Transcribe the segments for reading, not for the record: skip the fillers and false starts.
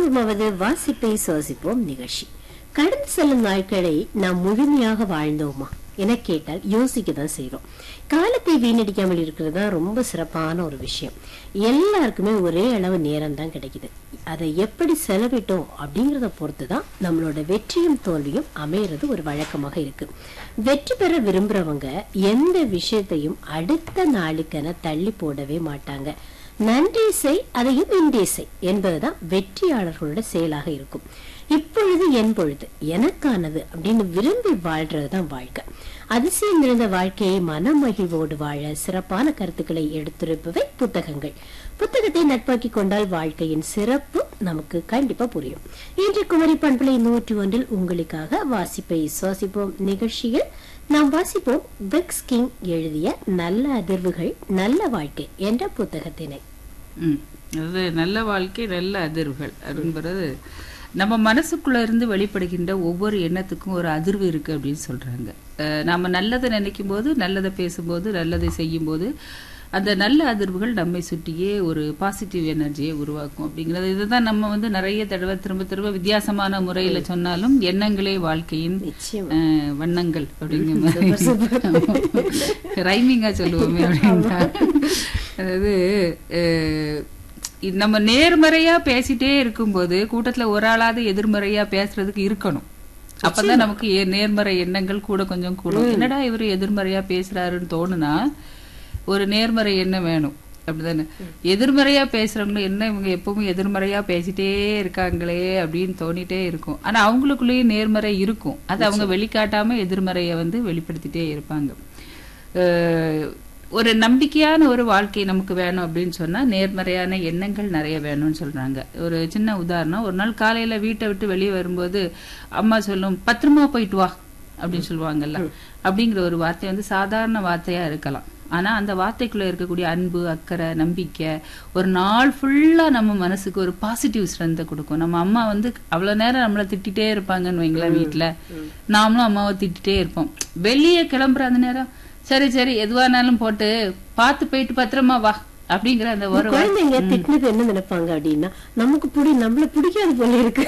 வழங்குவது வாசிப்பை சுவாசிப்போம் நிகழ்ச்சி. கடந்து செல்லும் நாட்களை நாம் முழுமையாக வாழ்ந்தோமா என கேட்டால் யோசிக்கதான் செய்யறோம். காலத்தை வீணடிக்காமல் இருக்கிறது தான் ரொம்ப சிறப்பான ஒரு விஷயம். எல்லாருக்குமே ஒரே அளவு நேரம் தான் கிடைக்குது. அதை எப்படி செலவிட்டோம் அப்படிங்கறத பொறுத்துதான் நம்மளோட வெற்றியும் தோல்வியும் அமையறது ஒரு வழக்கமாக இருக்கு. வெற்றி பெற விரும்புறவங்க எந்த விஷயத்தையும் அடுத்த நாளுக்கென தள்ளி போடவே மாட்டாங்க. நன்றி செய், அதையும் இன்றே செய் என்பதுதான் வெற்றியாளர்களோட செயலாக இருக்கும். இப்பொழுது என் பொழுது எனக்கானது அப்படின்னு விரும்பி வாழ்றதுதான் வாழ்க்கை. அதிசயம் நிறைந்த வாழ்க்கையை மனமகிழ்வோடு வாழ சிறப்பான கருத்துக்களை எடுத்துரைப்பவை புத்தகங்கள். புத்தகத்தை நட்பாக்கி கொண்டால் வாழ்க்கையின் சிறப்பு நமக்கு கண்டிப்பா புரியும். இன்று குமரி பண்பலை 101 உங்களுக்காக வாசிப்பை சுவாசிப்போம் நிகழ்ச்சியில் நாம் வாசிப்போம் பிரிக்ஸ் கிங் எழுதிய நல்ல அதிர்வுகள் நல்ல வாழ்க்கை என்ற புத்தகத்தினை. நல்ல வாழ்க்கை நல்ல அதிர்வுகள் அப்படிங்கிறது நம்ம மனசுக்குள்ள இருந்து வெளிப்படுகின்ற ஒவ்வொரு எண்ணத்துக்கும் ஒரு அதிர்வு இருக்கு அப்படின்னு சொல்றாங்க. நாம நல்லதை நினைக்கும் போது, நல்லதை பேசும்போது, நல்லதை செய்யும் போது அந்த நல்ல அதிர்வுகள் நம்மை சுற்றியே ஒரு பாசிட்டிவ் எனர்ஜியை உருவாக்கும் அப்படிங்கிறது. இதுதான் நம்ம நிறைய தடவை திரும்ப திரும்ப வித்தியாசமான முறையில சொன்னாலும் எண்ணங்களே வாழ்க்கையின் வண்ணங்கள் அப்படிங்கிற மாதிரி ரைமிங்கா சொல்லுவோமே அப்படின்னா, அதாவது நம்ம நேர்மறையா பேசிட்டே இருக்கும்போது கூட்டத்துல ஒரு ஆளாவது எதிர்மறையா பேசுறதுக்கு இருக்கணும். அப்பதான் நமக்கு நேர்மறை எண்ணங்கள் கூட கொஞ்சம் கூடும். என்னடா இவரு எதிர்மறையா பேசுறாருன்னு தோணுனா ஒரு நேர்மறை எண்ணம் வேணும். அப்படிதானே? எதிர்மறையா பேசுறவங்களும் என்ன இவங்க எப்பவும் எதிர்மறையா பேசிட்டே இருக்காங்களே அப்படின்னு தோணிட்டே இருக்கும். ஆனா அவங்களுக்குள்ளேயும் நேர்மறை இருக்கும். அது அவங்க வெளிக்காட்டாம எதிர்மறைய வெளிப்படுத்திட்டே இருப்பாங்க. ஒரு நம்பிக்கையான ஒரு வாழ்க்கை நமக்கு வேணும் அப்படின்னு சொன்னா நேர்மறையான எண்ணங்கள் நிறைய வேணும்னு சொல்றாங்க. ஒரு சின்ன உதாரணம், ஒரு நாள் காலையில வீட்டை விட்டு வெளியே வரும்போது அம்மா சொல்லும், பத்திரமா போயிட்டு வா அப்படின்னு சொல்லுவாங்கல்ல. அப்படிங்கிற ஒரு வார்த்தை சாதாரண வார்த்தையா இருக்கலாம். ஆனா அந்த வார்த்தைக்குள்ள இருக்கக்கூடிய அன்பு, அக்கறை, நம்பிக்கை ஒரு நாள் ஃபுல்லா நம்ம மனசுக்கு ஒரு பாசிட்டிவ் ஸ்ட்ரென்த்தை கொடுக்கும். நம்ம அம்மா அவ்வளவு நேரம் நம்மளை திட்டிட்டே இருப்பாங்கன்னு வைங்களேன் வீட்டுல, நாமளும் அம்மாவை திட்டிட்டே இருப்போம். வெளியே கிளம்புற அந்த நேரம் சரி சரி எதுவானாலும் போட்டு பார்த்து போயிட்டு பத்திரமா வா அப்படிங்கிற அந்த ஒரு குழந்தைங்க திட்டினது என்ன நினைப்பாங்க அப்படின்னா, நமக்கு நம்மள பிடிக்காது போல இருக்கு.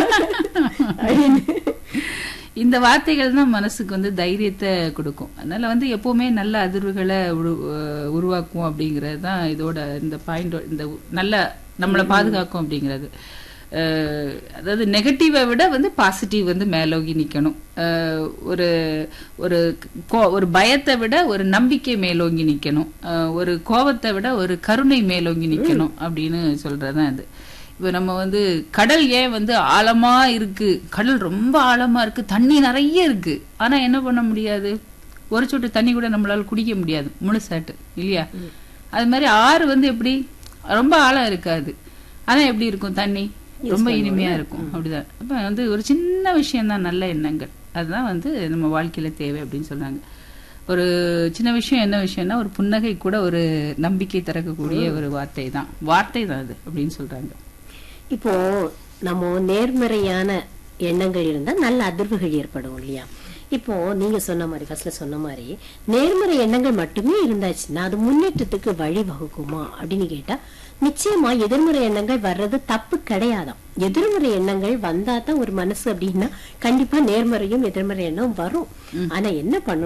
இந்த வார்த்தைகள் தான் மனசுக்கு தைரியத்தை கொடுக்கும். அதனால எப்பவுமே நல்ல அதிர்வுகளை உருவாக்கும் அப்படிங்கறது தான் இதோட இந்த பாயிண்ட். இந்த நல்ல நம்மளை பாதுகாக்கும் அப்படிங்கிறது. அதாவது நெகட்டிவை விட பாசிட்டிவ் மேலோங்கி நிக்கணும். ஒரு ஒரு ஒரு பயத்தை விட ஒரு நம்பிக்கை மேலோங்கி நிக்கணும். ஒரு கோபத்தை விட ஒரு கருணை மேலோங்கி நிக்கணும் அப்படின்னு சொல்றதுதான் இது. இப்ப நம்ம கடல் ஏன் ஆழமா இருக்கு, கடல் ரொம்ப ஆழமா இருக்கு, தண்ணி நிறைய இருக்கு, ஆனா என்ன பண்ண முடியாது, ஒரு சொட்டு தண்ணி கூட நம்மளால குடிக்க முடியாது முழுசாட்டு, இல்லையா? அது மாதிரி ஆறு எப்படி ரொம்ப ஆழம் இருக்காது, ஆனா எப்படி இருக்கும், தண்ணி ரொம்ப இனிமையா இருக்கும். அப்படிதான். அப்ப ஒரு சின்ன விஷயம் தான் நல்ல எண்ணங்கள். அதுதான் நம்ம வாழ்க்கையில தேவை அப்படின்னு சொல்றாங்க. ஒரு சின்ன விஷயம் என்ன விஷயம்னா, ஒரு புன்னகை கூட ஒரு நம்பிக்கை திறக்கக்கூடிய ஒரு வார்த்தை தான் அது அப்படின்னு சொல்றாங்க. இப்போ நம்ம நேர்மறையான எண்ணங்கள் இருந்தா நல்ல அதிர்வுகள் ஏற்படும் இல்லையா? இப்போ நீங்க சொன்ன மாதிரி ஃபர்ஸ்ட்ல சொன்ன மாதிரி நேர்மறை எண்ணங்கள் மட்டுமே இருந்தாச்சுன்னா அது முன்னேற்றத்துக்கு வழி வகுக்குமா அப்படின்னு கேட்டா, நிச்சயமா எதிர்மறை எண்ணங்கள் வர்றது தப்பு கிடையாதாம். எதிர்மறை எண்ணங்கள் வந்தாதான் ஒரு மனசு அப்படின்னா கண்டிப்பா நேர்மறையும் எதிர்மறை எண்ணம் வரும். ஆனா என்ன பண்ணணும்